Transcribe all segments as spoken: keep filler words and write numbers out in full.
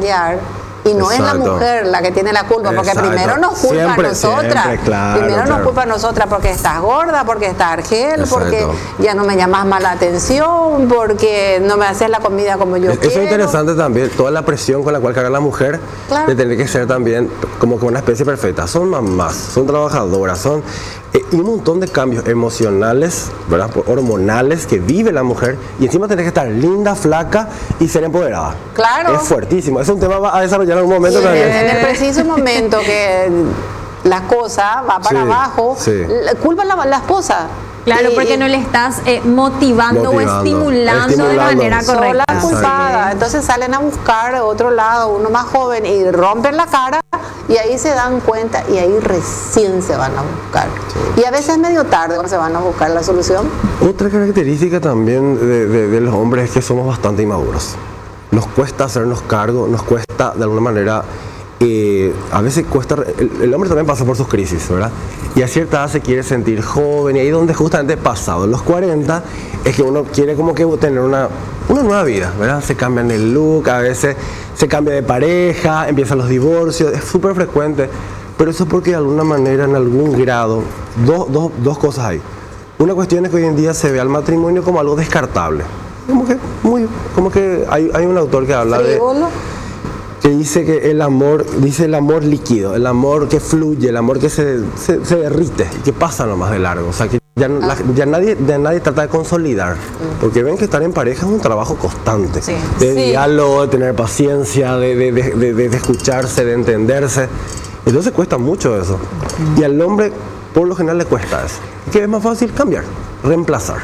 cambiar. Y no Exacto. es la mujer la que tiene la culpa, porque Exacto. primero nos culpa Siempre, a nosotras. siempre, claro, primero claro. nos culpa a nosotras porque estás gorda, porque estás argel, Exacto. porque ya no me llamas más la atención, porque no me haces la comida como yo Eso quiero. es interesante también, toda la presión con la cual carga la mujer, Claro. de tener que ser también como que una especie perfecta. Son mamás, son trabajadoras, son eh, y un montón de cambios emocionales, ¿verdad? Hormonales que vive la mujer, y encima tener que estar linda, flaca y ser empoderada. Claro. Es fuertísimo. Es un tema va a desarrollar en un momento Y también. en el preciso momento que la cosa va para Sí, abajo, sí. la culpa la, la esposa. Claro, Y- porque no le estás eh, motivando, o Motivando, estimulando, de estimulando. manera Sola correcta. culpada. Entonces salen a buscar otro lado, uno más joven, y rompen la cara, y ahí se dan cuenta, y ahí recién se van a buscar. Y a veces es medio tarde cuando se van a buscar la solución. Otra característica también de, de- de los hombres es que somos bastante inmaduros. Nos cuesta hacernos cargo, nos cuesta de alguna manera, eh, a veces cuesta, el, el hombre también pasa por sus crisis, ¿verdad? Y a cierta edad se quiere sentir joven, y ahí donde justamente pasado los cuarenta es que uno quiere como que tener una, una nueva vida, ¿verdad? Se cambian el look, a veces se cambia de pareja, empiezan los divorcios, es súper frecuente, pero eso es porque de alguna manera, en algún grado, dos, dos, dos cosas hay. Una cuestión es que hoy en día se ve al matrimonio como algo descartable. Como que, muy, como que hay, hay un autor que habla de, Frívolo. que dice que el amor, dice el amor líquido, el amor que fluye, el amor que se, se, se derrite y que pasa nomás de largo. O sea, que ya, no- la- ya nadie, ya nadie trata de consolidar, porque ven que estar en pareja es un trabajo constante, Sí. de Sí. diálogo, de tener paciencia, de, de, de, de- de- de escucharse, de entenderse. Entonces cuesta mucho eso. Y al hombre, por lo general, le cuesta eso. Que es más fácil cambiar, reemplazar.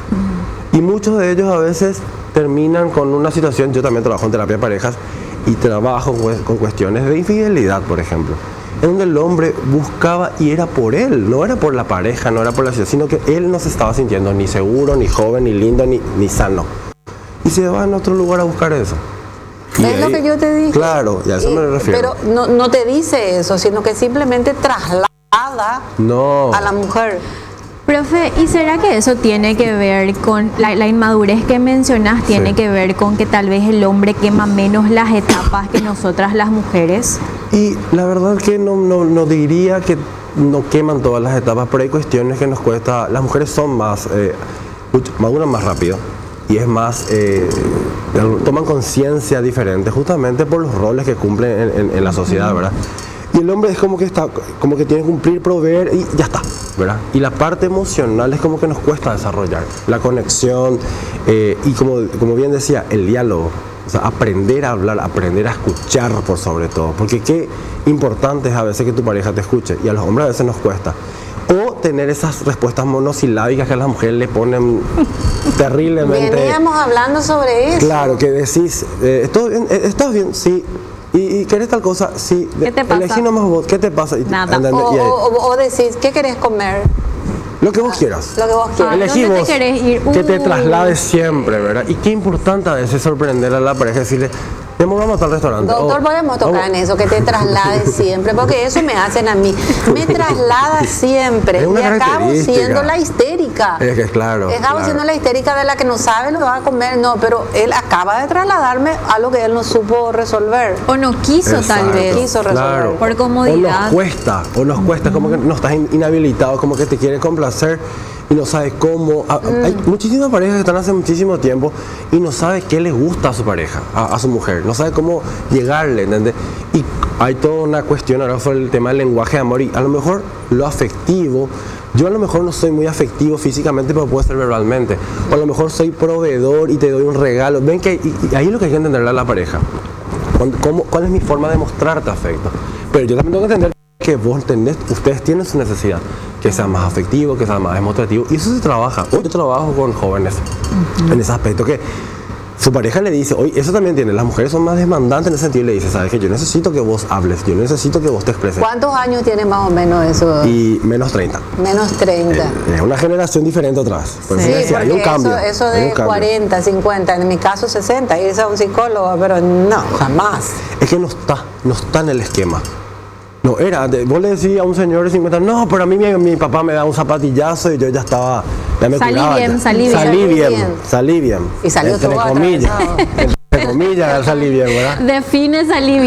Y muchos de ellos a veces terminan con una situación, yo también trabajo en terapia de parejas y trabajo cu- con cuestiones de infidelidad, por ejemplo, en donde el hombre buscaba y era por él, no era por la pareja, no era por la situación, sino que él no se estaba sintiendo ni seguro, ni joven, ni lindo, ni, ni sano. Y se va a otro lugar a buscar eso. Y Es lo ahí- que yo te dije. Claro, y a eso Y- me refiero. Pero no, no te dice eso, sino que simplemente traslada no. a la mujer. Profe, ¿y será que eso tiene que ver con la, la inmadurez que mencionas? ¿Tiene Sí. que ver con que tal vez el hombre quema menos las etapas que nosotras las mujeres? Y la verdad que no, no, no diría que no queman todas las etapas, pero hay cuestiones que nos cuesta. Las mujeres son más, eh, mucho- maduran más rápido y es más, eh, toman conciencia diferente, justamente por los roles que cumplen en, en- en la sociedad, ¿verdad? Y el hombre es como que está, como que tiene que cumplir, proveer y ya está, ¿verdad? Y la parte emocional es como que nos cuesta desarrollar, la conexión eh, y como, como bien decía, el diálogo. O sea, aprender a hablar, aprender a escuchar por sobre todo. Porque qué importante es a veces que tu pareja te escuche. Y a los hombres a veces nos cuesta. O tener esas respuestas monosilábicas que a las mujeres le ponen terriblemente. Veníamos hablando sobre eso. Claro, que decís, eh, ¿todo bien? Eh, ¿Estás bien? Sí. ¿Y, y querés tal cosa? Sí. ¿Qué te pasa? Elegí nomás vos. ¿Qué te pasa? Y- Nada. ¿entendés? O, Y ahí, o- o decís, ¿qué querés comer? lo que vos quieras. Lo que vos quieras. Ah, Elegí ¿dónde te vos, querés ir? que te Uh. traslades siempre, ¿verdad? Y qué importante a veces sorprender a la pareja, decirle, mi amor, vamos a tal restaurante. Doctor, O, podemos tocar vamos- en eso, que te traslades siempre, porque eso me hacen a mí. Me traslada siempre Es una y acabo característica. siendo la histérica. Es que es claro. Acabo claro. siendo la histérica de la que no sabe lo que va a comer. No, pero él acaba de trasladarme a lo que él no supo resolver. O no quiso tal Exacto, vez. Quiso resolver. claro. Por comodidad. O nos cuesta, o nos cuesta, como que no estás in- inhabilitado, como que te quiere complacer y no sabes cómo. A- Mm. Hay muchísimas parejas que están hace muchísimo tiempo y no sabe qué le gusta a su pareja, a, a su mujer, no sabe cómo llegarle, ¿entendés? Y hay toda una cuestión ahora sobre el tema del lenguaje de amor y a lo mejor lo afectivo. Yo a lo mejor no soy muy afectivo físicamente, pero puede ser verbalmente. O a lo mejor soy proveedor y te doy un regalo. Ven que y- y ahí es lo que hay que entenderle a la pareja. ¿Cuán- cómo- ¿Cuál es mi forma de mostrarte afecto? Pero yo también tengo que entender que vos tenés, ustedes tienen su necesidad, que sea más afectivo, que sea más demostrativo. Y eso se trabaja. Hoy yo trabajo con jóvenes en ese aspecto que su pareja le dice, oye, eso también tiene, las mujeres son más demandantes en ese sentido y le dice, sabes que yo necesito que vos hables, yo necesito que vos te expreses. ¿Cuántos años tiene más o menos eso? Y menos treinta. Menos treinta. Eh, Es una generación diferente otra vez. Por eso Sí, decía, hay porque un cambio. eso, eso hay de un cambio. cuarenta, cincuenta, en mi caso sesenta, irse a un psicólogo, pero no, jamás. Es que no está, no está en el esquema. No, era, de- vos le decís a un señor de cincuenta, no, pero a mí mi, mi papá me da un zapatillazo y yo ya estaba, ya me Salí curaba bien, ya. salí bien. Salí Salí bien, bien. salí bien. Y salió Entre todo comillas, atravesado. entre comillas, salí bien, ¿verdad? Define salir